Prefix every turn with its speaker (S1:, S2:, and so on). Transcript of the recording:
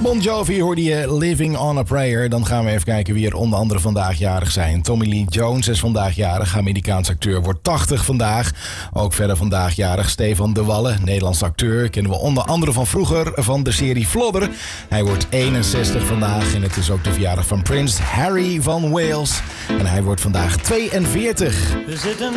S1: Bon Jovi hoorde je Living on a Prayer. Dan gaan we even kijken wie er onder andere vandaag jarig zijn. Tommy Lee Jones is vandaag jarig. Amerikaans acteur, wordt 80 vandaag. Ook verder vandaag jarig Stefan de Wallen. Nederlands acteur. Kennen we onder andere van vroeger van de serie Flodder. Hij wordt 61 vandaag. En het is ook de verjaardag van prins Harry van Wales. En hij wordt vandaag 42.
S2: We zitten